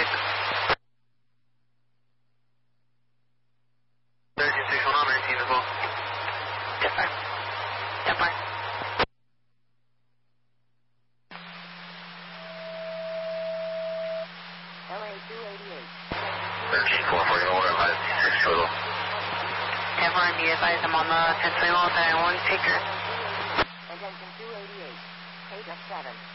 13 as well. Yes, sir. Yes, sir. LA 288. 13-4 for you, over advised 6 total. Everyone be advised I'm on the 1021 with 1 taker. Attention 288. 8 of 7.